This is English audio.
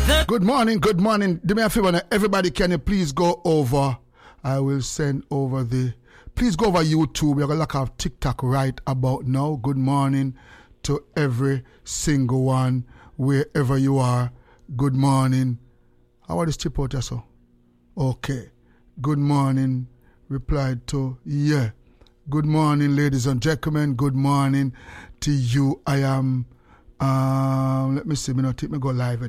Good morning. Do me a favor now. Everybody, can you please go over? I will send over please go over YouTube. We're going to look at TikTok right about now. Good morning to every single one, wherever you are. Good morning. How are this chip out so? Okay. Good morning. Replied to, yeah. Good morning, ladies and gentlemen. Good morning to you. I am, let me see, me not take me go live.